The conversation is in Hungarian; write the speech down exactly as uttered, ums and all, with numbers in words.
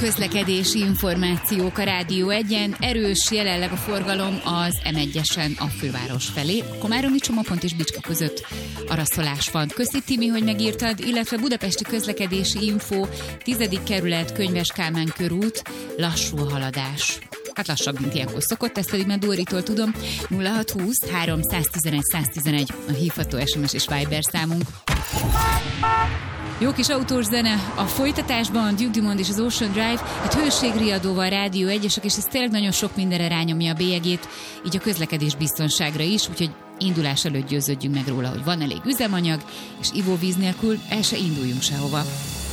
közlekedési információk a Rádió egyen. Erős jelenleg a forgalom az em egyesen a főváros felé. A komáromi csomópont és Bicska között araszolás van. Köszi Timi, hogy megírtad, illetve budapesti közlekedési info, tizedik kerület, Könyves Kálmán körút, lassú a haladás. Hát lassabb, mint ilyenkor szokott, ezt pedig már Dóritól tudom. nulla hat húsz háromszáztizenegy száztizenegy a hívható es em es és Viber számunk. Jó kis autós zene a folytatásban, Duke Dumont és az Ocean Drive, hát hőségriadóval Rádió egyesek, és ez tényleg nagyon sok mindenre rányomja a bélyegét, így a közlekedés biztonságra is, úgyhogy indulás előtt győződjünk meg róla, hogy van elég üzemanyag, és ivóvíz nélkül el se induljunk sehova.